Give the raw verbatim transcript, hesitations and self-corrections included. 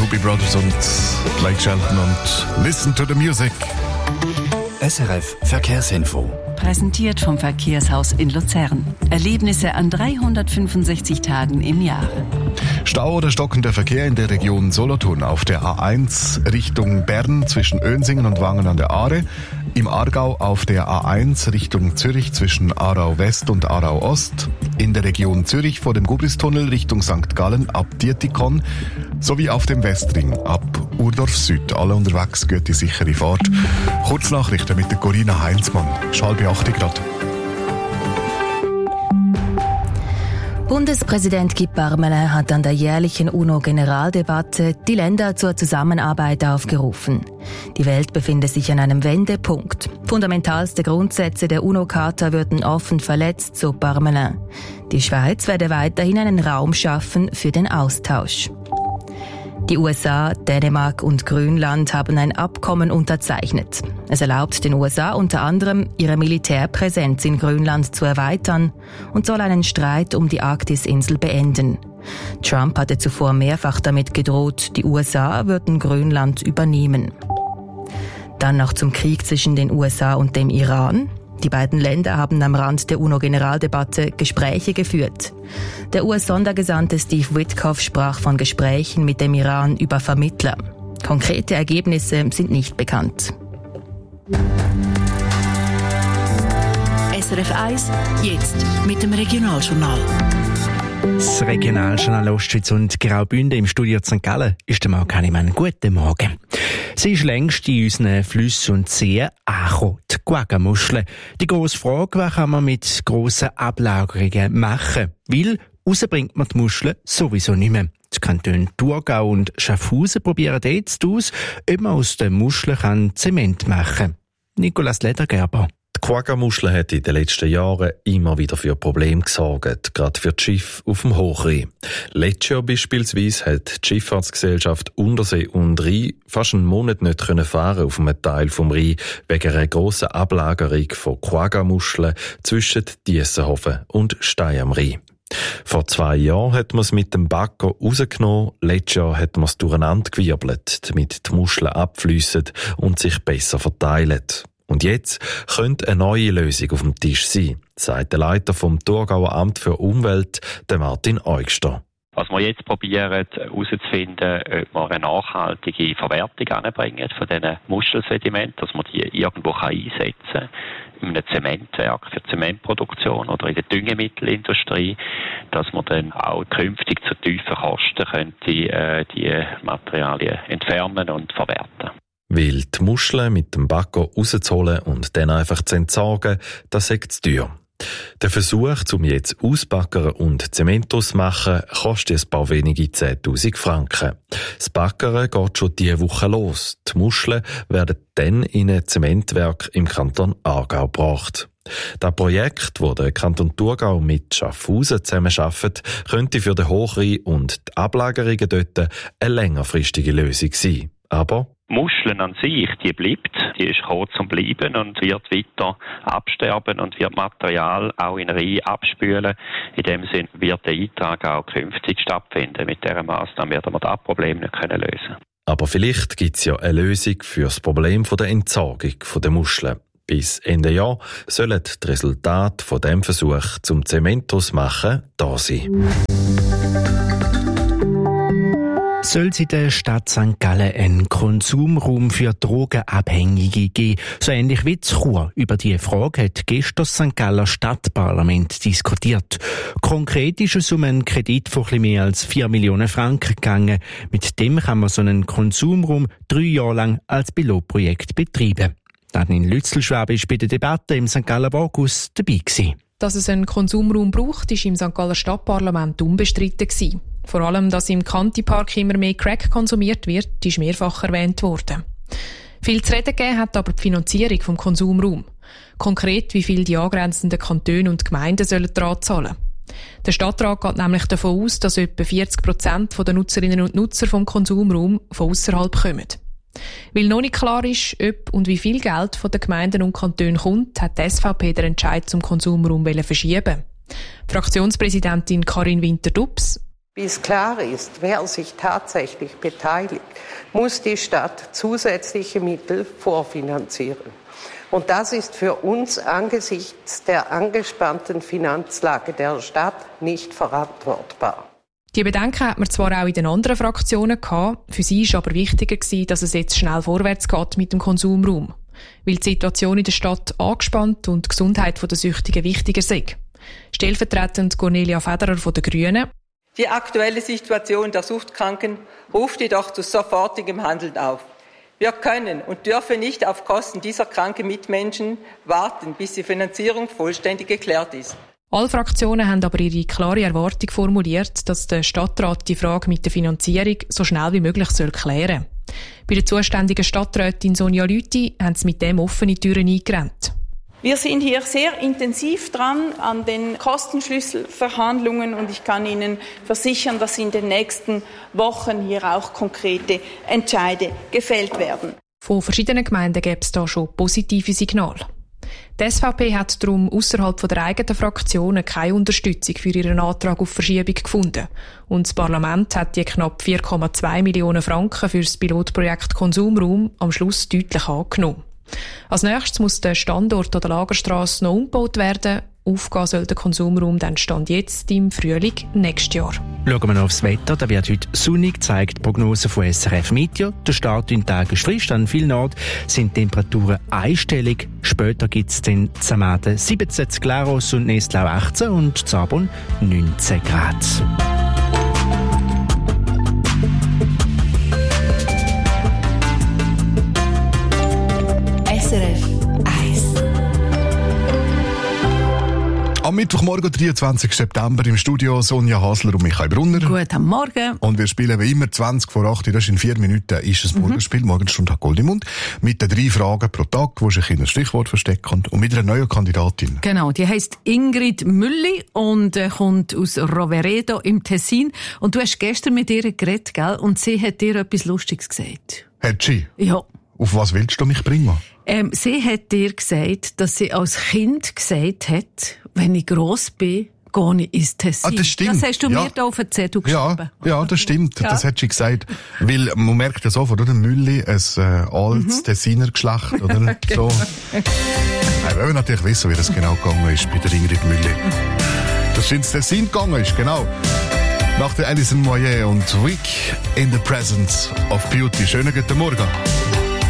Doobie Brothers und Blake Shelton und Listen to the Music. S R F Verkehrsinfo. Präsentiert vom Verkehrshaus in Luzern. Erlebnisse an dreihundertfünfundsechzig Tagen im Jahr. Stau oder stockender Verkehr in der Region Solothurn auf der A eins Richtung Bern zwischen Önsingen und Wangen an der Aare. Im Aargau auf der A eins Richtung Zürich zwischen Aarau West und Aarau Ost. In der Region Zürich vor dem Gubristunnel Richtung Sankt Gallen ab Dietikon. Sowie auf dem Westring ab Urdorf Süd. Alle unterwegs, gute sichere Fahrt. Kurznachrichten mit der Corinna Heinzmann. Schalbe acht Grad. Bundespräsident Guy Parmelin hat an der jährlichen UNO-Generaldebatte die Länder zur Zusammenarbeit aufgerufen. Die Welt befinde sich an einem Wendepunkt. Fundamentalste Grundsätze der UNO-Charta würden offen verletzt, so Parmelin. Die Schweiz werde weiterhin einen Raum schaffen für den Austausch. Die U S A, Dänemark und Grönland haben ein Abkommen unterzeichnet. Es erlaubt den U S A unter anderem, ihre Militärpräsenz in Grönland zu erweitern und soll einen Streit um die Arktisinsel beenden. Trump hatte zuvor mehrfach damit gedroht, die U S A würden Grönland übernehmen. Dann noch zum Krieg zwischen den U S A und dem Iran. Die beiden Länder haben am Rand der UNO-Generaldebatte Gespräche geführt. Der U S-Sondergesandte Steve Witkoff sprach von Gesprächen mit dem Iran über Vermittler. Konkrete Ergebnisse sind nicht bekannt. S R F eins, jetzt mit dem Regionaljournal. Das Regionaljournal Ostschweiz und Graubünden im Studio Sankt Gallen ist der Marc Hannemann. Guten Morgen. Sie ist längst in unseren Flüssen und Seen angekommen, die Quagga-Muschel. Die grosse Frage, was kann man mit grossen Ablagerungen machen? Weil raus bringt man die Muscheln sowieso nicht mehr. Die Kantone Thurgau und Schaffhausen probieren jetzt aus, ob man aus den Muscheln Zement machen kann. Nicolas Ledergerber. Die Quagga-Muschel hat in den letzten Jahren immer wieder für Probleme gesorgt, gerade für die Schiffe auf dem Hochrhein. Letztes Jahr beispielsweise hat die Schifffahrtsgesellschaft Untersee und Rhein fast einen Monat nicht fahren auf einem Teil vom Rhein wegen einer grossen Ablagerung von Quagga-Muscheln zwischen Diessenhofen und Stein am Rhein. Vor zwei Jahren hat man es mit dem Bagger rausgenommen, letztes Jahr hat man es durcheinander gewirbelt, damit die Muscheln abfliessen und sich besser verteilen. Und jetzt könnte eine neue Lösung auf dem Tisch sein, sagt der Leiter vom Thurgauer Amt für Umwelt, der Martin Eugster. Was wir jetzt probieren herauszufinden, ob wir eine nachhaltige Verwertung anbringen von diesen Muschelsedimenten, dass man die irgendwo einsetzen kann, in einem Zementwerk für Zementproduktion oder in der Düngemittelindustrie, dass man dann auch künftig zu tiefen Kosten könnte, äh, die Materialien entfernen und verwerten. Weil die Muscheln mit dem Bagger rauszuholen und dann einfach zu entsorgen, das ist zu teuer. Der Versuch, um jetzt ausbaggern und Zement auszumachen, kostet ein paar wenige zehntausend Franken. Das Baggern geht schon diese Woche los. Die Muscheln werden dann in ein Zementwerk im Kanton Aargau gebracht. Das Projekt, das der Kanton Thurgau mit Schaffhausen zusammenarbeitet, könnte für den Hochrhein und die Ablagerungen dort eine längerfristige Lösung sein. Aber Muscheln an sich, die bleibt, die ist gekommen zum Bleiben und wird weiter absterben und wird Material auch in Rhein abspülen. In dem Sinn wird der Eintrag auch künftig stattfinden. Mit dieser Massnahme werden wir das Problem nicht lösen können. Aber vielleicht gibt es ja eine Lösung für das Problem der Entsorgung der Muscheln. Bis Ende Jahr sollen die Resultate von diesem Versuch zum Zementos machen da sein. Soll es in der Stadt Sankt Gallen einen Konsumraum für Drogenabhängige geben? So ähnlich wie in Chur. Über diese Frage hat gestern das Sankt Galler Stadtparlament diskutiert. Konkret ist es um einen Kredit von etwas mehr als vier Millionen Franken gegangen. Mit dem kann man so einen Konsumraum drei Jahre lang als Pilotprojekt betreiben. Daniel Lützelschwab war bei der Debatte im Sankt Galler Borgus dabei gewesen. Dass es einen Konsumraum braucht, war im Sankt Galler Stadtparlament unbestritten gewesen. Vor allem, dass im Kantipark immer mehr Crack konsumiert wird, ist mehrfach erwähnt worden. Viel zu reden gegeben hat aber die Finanzierung vom Konsumraum. Konkret, wie viel die angrenzenden Kantone und Gemeinden sollen daran zahlen. Der Stadtrat geht nämlich davon aus, dass etwa vierzig Prozent der Nutzerinnen und Nutzer vom Konsumraum von ausserhalb kommen. Weil noch nicht klar ist, ob und wie viel Geld von den Gemeinden und Kantonen kommt, hat die S V P den Entscheid zum Konsumraum verschieben. Fraktionspräsidentin Karin Winter-Dubs: Bis klar ist, wer sich tatsächlich beteiligt, muss die Stadt zusätzliche Mittel vorfinanzieren. Und das ist für uns angesichts der angespannten Finanzlage der Stadt nicht verantwortbar. Die Bedenken hat man zwar auch in den anderen Fraktionen gehabt, für sie war aber wichtiger, dass es jetzt schnell vorwärts geht mit dem Konsumraum. Weil die Situation in der Stadt angespannt und die Gesundheit der Süchtigen wichtiger sei. Stellvertretend Cornelia Federer von den Grünen. Die aktuelle Situation der Suchtkranken ruft jedoch zu sofortigem Handeln auf. Wir können und dürfen nicht auf Kosten dieser kranken Mitmenschen warten, bis die Finanzierung vollständig geklärt ist. Alle Fraktionen haben aber ihre klare Erwartung formuliert, dass der Stadtrat die Frage mit der Finanzierung so schnell wie möglich soll klären soll. Bei der zuständigen Stadträtin Sonja Lüthi haben sie mit dem offene Türen eingerannt. Wir sind hier sehr intensiv dran an den Kostenschlüsselverhandlungen und ich kann Ihnen versichern, dass in den nächsten Wochen hier auch konkrete Entscheide gefällt werden. Von verschiedenen Gemeinden gäbe es da schon positive Signale. Die S V P hat darum ausserhalb der eigenen Fraktionen keine Unterstützung für ihren Antrag auf Verschiebung gefunden. Und das Parlament hat die knapp vier Komma zwei Millionen Franken für das Pilotprojekt Konsumraum am Schluss deutlich angenommen. Als nächstes muss der Standort an der Lagerstrasse noch umgebaut werden. Aufgehen soll der Konsumraum dann Stand jetzt im Frühling nächstes Jahr. Schauen wir noch aufs Wetter. Da wird heute sonnig, zeigt die Prognose von S R F Meteo. Der Start in den Tag ist frisch. An vielen Orten sind Temperaturen einstellig. Später gibt es dann Zamaden siebzehn, Glarus und Nestlau achtzehn und Zabon neunzehn Grad. S R F eins. Am Mittwochmorgen, dreiundzwanzigsten September, im Studio Sonja Hasler und Michael Brunner. Guten Morgen. Und wir spielen wie immer zwanzig vor acht, das ist in vier Minuten, ist ein Burgerspiel, mhm. Morgenstunde hat Gold im Mund, mit den drei Fragen pro Tag, wo sich in ein Stichwort verstecken und mit einer neuen Kandidatin. Genau, die heisst Ingrid Mülli und äh, kommt aus Roveredo im Tessin. Und du hast gestern mit ihr geredet, gell? Und sie hat dir etwas Lustiges gesagt. Hat sie? Ja. Auf was willst du mich bringen? Ähm, sie hat dir gesagt, dass sie als Kind gesagt hat, wenn ich gross bin, gehe ich ins Tessin. Ah, das stimmt. Das hast du ja. mir da auf den Zettel geschrieben. Ja, ja, das stimmt. Ja. Das hat sie gesagt. Weil man merkt ja sofort, oder? Mülli, ein äh, altes mhm. Tessiner Geschlecht, oder? So. Wir wollen natürlich wissen, wie das genau gegangen ist bei der Ingrid Mülli. Dass sie ins Tessin gegangen ist, genau. Nach der Alison Moyet und Week in the Presence of Beauty. Schönen guten Morgen.